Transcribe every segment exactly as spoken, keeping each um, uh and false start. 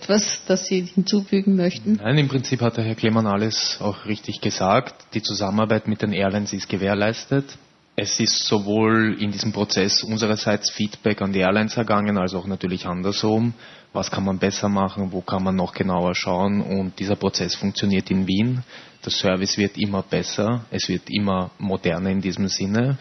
etwas, das Sie hinzufügen möchten? Nein, im Prinzip hat der Herr Klemann alles auch richtig gesagt. Die Zusammenarbeit mit den Airlines ist gewährleistet. Es ist sowohl in diesem Prozess unsererseits Feedback an die Airlines ergangen, als auch natürlich andersrum. Was kann man besser machen, wo kann man noch genauer schauen, und dieser Prozess funktioniert in Wien. Der Service wird immer besser, es wird immer moderner in diesem Sinne.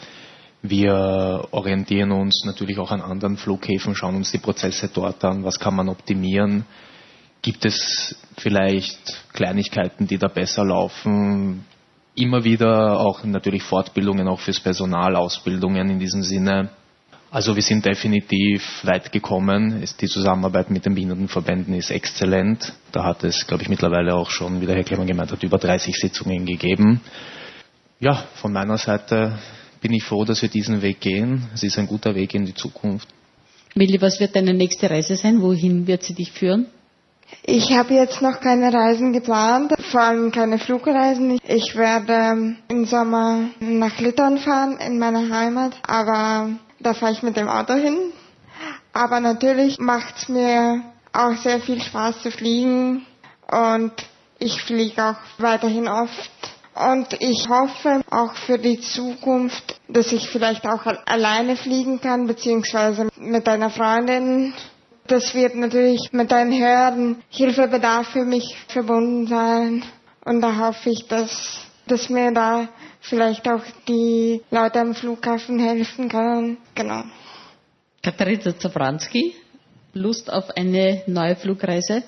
Wir orientieren uns natürlich auch an anderen Flughäfen, schauen uns die Prozesse dort an, was kann man optimieren. Gibt es vielleicht Kleinigkeiten, die da besser laufen? Immer wieder auch natürlich Fortbildungen auch fürs Personal, Ausbildungen in diesem Sinne. Also wir sind definitiv weit gekommen. Die Zusammenarbeit mit den Behindertenverbänden ist exzellent. Da hat es, glaube ich, mittlerweile auch schon, wie der Herr Klemann gemeint hat, über dreißig Sitzungen gegeben. Ja, von meiner Seite bin ich froh, dass wir diesen Weg gehen. Es ist ein guter Weg in die Zukunft. Milli, was wird deine nächste Reise sein? Wohin wird sie dich führen? Ich habe jetzt noch keine Reisen geplant, vor allem keine Flugreisen. Ich werde im Sommer nach Litauen fahren, in meine Heimat, aber da fahre ich mit dem Auto hin. Aber natürlich macht es mir auch sehr viel Spaß zu fliegen und ich fliege auch weiterhin oft. Und ich hoffe auch für die Zukunft, dass ich vielleicht auch alleine fliegen kann, beziehungsweise mit einer Freundin. Das wird natürlich mit einem höheren Hilfebedarf für mich verbunden sein. Und da hoffe ich, dass, dass mir da vielleicht auch die Leute am Flughafen helfen können. Genau. Katharina Zabranski, Lust auf eine neue Flugreise?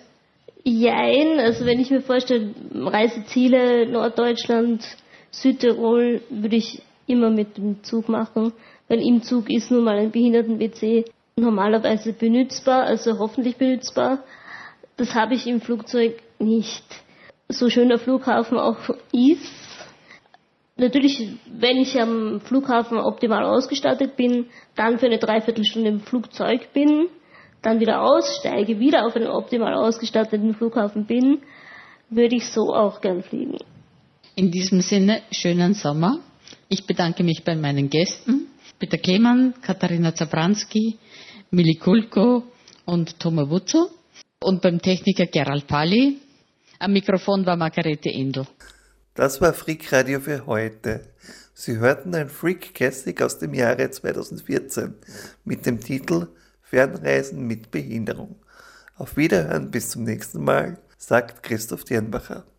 Jein, also wenn ich mir vorstelle, Reiseziele Norddeutschland, Südtirol, würde ich immer mit dem Zug machen, weil im Zug ist nun mal ein Behinderten-W C normalerweise benützbar, also hoffentlich benützbar. Das habe ich im Flugzeug nicht. So schön der Flughafen auch ist. Natürlich, wenn ich am Flughafen optimal ausgestattet bin, dann für eine Dreiviertelstunde im Flugzeug bin, dann wieder aussteige, wieder auf einem optimal ausgestatteten Flughafen bin, würde ich so auch gern fliegen. In diesem Sinne, schönen Sommer. Ich bedanke mich bei meinen Gästen, Peter Klemann, Katharina Zabranski, Milli Kulko und Thomas Wutzel, und beim Techniker Gerald Pali. Am Mikrofon war Margarete Endl. Das war Freak Radio für heute. Sie hörten ein Freak Classic aus dem Jahre zweitausendvierzehn mit dem Titel Fernreisen mit Behinderung. Auf Wiederhören, bis zum nächsten Mal, sagt Christoph Dirnbacher.